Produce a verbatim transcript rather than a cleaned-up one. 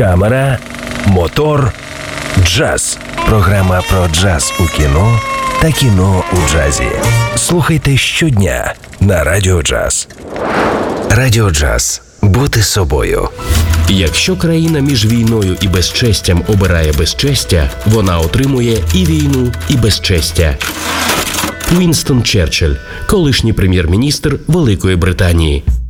камера, мотор, джаз. Програма про джаз у кіно та кіно у джазі. Слухайте щодня на Радіо Джаз. Радіо Джаз. Бути собою. Якщо країна між війною і безчестям обирає безчестя, вона отримує і війну, і безчестя. Вінстон Черчилль, колишній прем'єр-міністр Великої Британії.